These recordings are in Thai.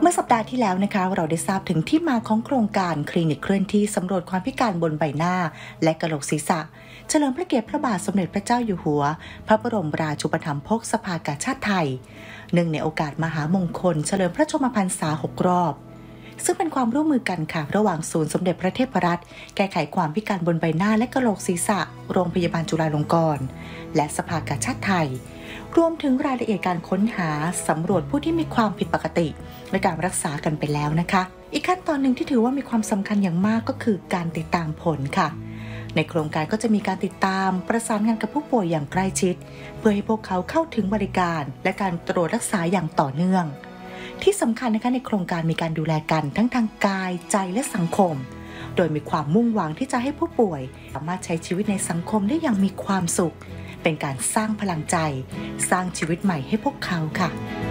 เมื่อสัปดาห์ที่แล้วนะคะเราได้ทราบถึงที่มาของโครงการคลินิกเคลื่อนที่สำรวจความพิการบนใบหน้าและกะโหลกศีรษะเฉลิมพระเกียรติพระบาทสมเด็จพระเจ้าอยู่หัวพระบรมราชูปถัมภกสภากาชาดไทยเนื่องในโอกาสมหามงคลเฉลิมพระชนมพรรษา6 รอบซึ่งเป็นความร่วมมือกันค่ะระหว่างศูนย์สมเด็จพระเทพรัตน์แก้ไขความพิการบนใบหน้าและกะโหลกศีรษะโรงพยาบาลจุฬาลงกรณ์และสภากาชาดไทยรวมถึงรายละเอียดการค้นหาสำรวจผู้ที่มีความผิดปกติและการรักษากันไปแล้วนะคะอีกขั้นตอนหนึ่งที่ถือว่ามีความสำคัญอย่างมากก็คือการติดตามผลค่ะในโครงการก็จะมีการติดตามประสานงานกับผู้ป่วยอย่างใกล้ชิดเพื่อให้พวกเขาเข้าถึงบริการและการตรวจรักษาอย่างต่อเนื่องที่สำคัญนะคะในโครงการมีการดูแลกันทั้งทางกายใจและสังคมโดยมีความมุ่งหวังที่จะให้ผู้ป่วยสามารถใช้ชีวิตในสังคมได้อย่างมีความสุขเป็นการสร้างพลังใจสร้างชีวิตใหม่ให้พวกเขาค่ะ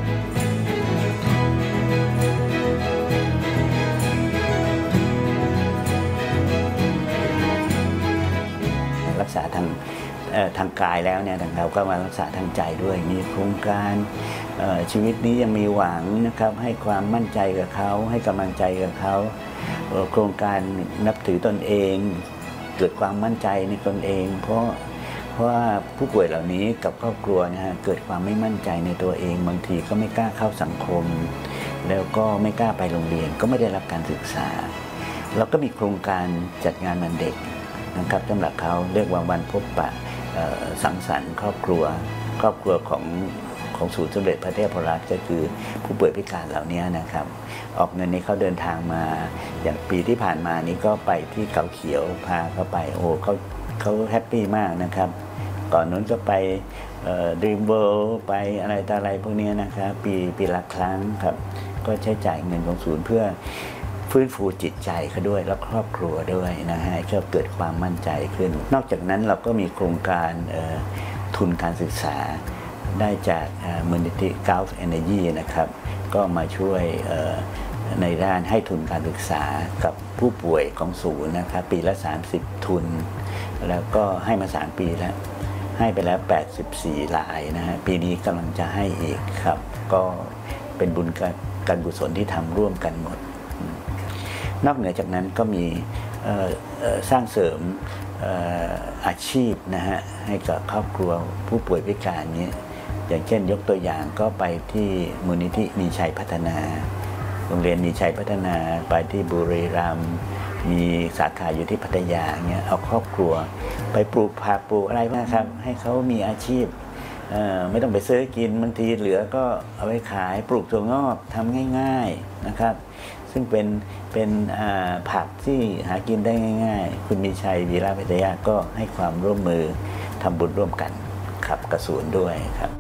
รักษาทางกายแล้วเนี่ยเราก็มารักษาทางใจด้วยมีโครงการชีวิตนี้ยังมีหวังนะครับให้ความมั่นใจกับเขาให้กำลังใจกับเขาโครงการนับถือตนเองเกิดความมั่นใจในตนเองเพราะว่าผู้ป่วยเหล่านี้กับครอบครัวนะฮะเกิดความไม่มั่นใจในตัวเองบางทีก็ไม่กล้าเข้าสังคมแล้วก็ไม่กล้าไปโรงเรียนก็ไม่ได้รับการศึกษาเราก็มีโครงการจัดงานวันเด็กนะครับสำหรับเขาเรียกว่าวันพบปะสังสรรค์ครอบครัวของศูนย์สมเด็จพระเทพรัตน์ก็คือผู้ป่วยพิการเหล่านี้นะครับออกเงินนี้เขาเดินทางมาอย่างปีที่ผ่านมานี้ก็ไปที่เขาเขียวพาเขาไปโอ้เขาแฮปปี้มากนะครับก่อนนั้นก็ไปDream World ไปอะไรต่ออะไรพวกนี้นะครับปีละครั้งครับก็ใช้จ่ายเงินของศูนย์เพื่อฟื้นฟูจิตใจเขาด้วยและครอบครัวด้วยนะฮะก็เกิดความมั่นใจขึ้นนอกจากนั้นเราก็มีโครงการทุนการศึกษาได้จากมูลนิธิ Gulf Energy นะครับก็มาช่วยในด้านให้ทุนการศึกษากับผู้ป่วยของศูนย์นะครับปีละ30ทุนแล้วก็ให้มา3ปีแล้วให้ไปแล้ว84รายนะฮะปีนี้กำลังจะให้อีกครับก็เป็นบุญการกุศลที่ทำร่วมกันหมดนอกเหนือจากนั้นก็มีสร้างเสริมอาชีพนะฮะให้กับครอบครัวผู้ป่วยพิการนี้อย่างเช่นยกตัวอย่างก็ไปที่มูลนิธิมีชัยพัฒนาโรงเรียนมีชัยพัฒนาไปที่บุรีรัมย์มีสาขาอยู่ที่พัทยาเนี่ยเอาครอบครัวไปปลูกผักปลูกอะไรนะครับให้เขามีอาชีพไม่ต้องไปซื้อกินบางทีเหลือก็เอาไปขายปลูกถั่วงอกทำง่ายๆนะครับซึ่งเป็นผักที่หากินได้ง่ายๆคุณมีชัยวีระพัทยาก็ให้ความร่วมมือทำบุญร่วมกันครับกระศูนย์ด้วยครับ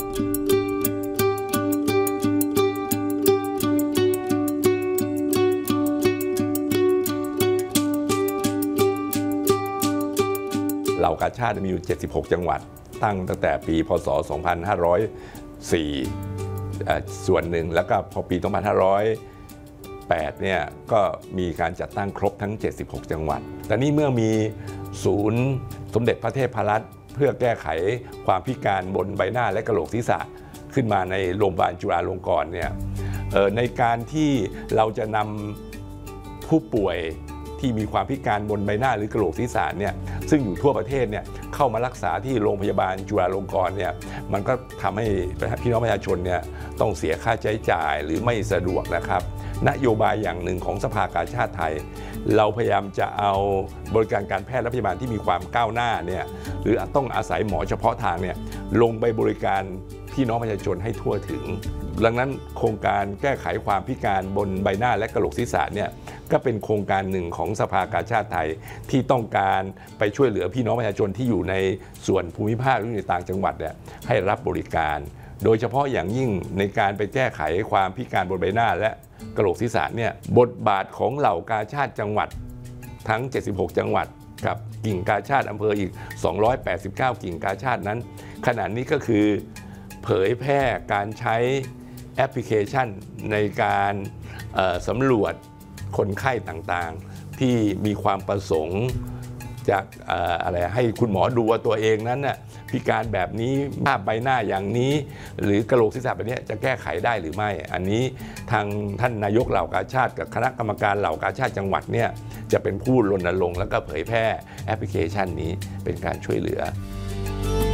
เหล่ากาชาดมีอยู่76จังหวัดตั้งแต่ปีพศ2504ส่วนหนึ่งแล้วก็พอปี2508เนี่ยก็มีการจัดตั้งครบทั้ง76จังหวัดแต่นี่เมื่อมีศูนย์สมเด็จพระเทพรัตน์เพื่อแก้ไขความพิการบนใบหน้าและกะโหลกศีรษะขึ้นมาในโรงพยาบาลจุฬาลงกรณ์เนี่ยในการที่เราจะนำผู้ป่วยที่มีความพิการบนใบหน้าหรือกะโหลกศีรษะเนี่ยซึ่งอยู่ทั่วประเทศเนี่ยเข้ามารักษาที่โรงพยาบาลจุฬาลงกรณ์เนี่ยมันก็ทำให้พี่น้องประชาชนเนี่ยต้องเสียค่าใช้จ่ายหรือไม่สะดวกนะครับนโยบายอย่างหนึ่งของสภากาชาดไทยเราพยายามจะเอาบริการการแพทย์และพยาบาลที่มีความก้าวหน้าเนี่ยหรือต้องอาศัยหมอเฉพาะทางเนี่ยลงไปบริการพี่น้องประชาชนให้ทั่วถึงดังนั้นโครงการแก้ไขความพิการบนใบหน้าและกะโหลกศีรษะเนี่ยก็เป็นโครงการหนึ่งของสภากาชาดไทยที่ต้องการไปช่วยเหลือพี่น้องประชาชนที่อยู่ในส่วนภูมิภาคหรือในต่างจังหวัดเนี่ยให้รับบริการโดยเฉพาะอย่างยิ่งในการไปแก้ไขความพิการบนใบหน้าและกะโหลกศีรษะเนี่ยบทบาทของเหล่ากาชาดจังหวัดทั้ง76จังหวัดกับกิ่งกาชาดอำเภออีก289กิ่งกาชาดนั้นขณะนี้ก็คือเผยแพร่การใช้แอปพลิเคชันในการสำรวจคนไข้ต่างๆที่มีความประสงค์จากอะไรให้คุณหมอดูว่าตัวเองนั้นน่ะพิการแบบนี้ภาพใบหน้าอย่างนี้หรือกระโหลกศีรษะแบบนี้จะแก้ไขได้หรือไม่อันนี้ทางท่านนายกเหล่ากาชาดกับคณะกรรมการเหล่ากาชาดจังหวัดเนี่ยจะเป็นผู้รณรงค์แล้วก็เผยแพร่แอปพลิเคชันนี้เป็นการช่วยเหลือ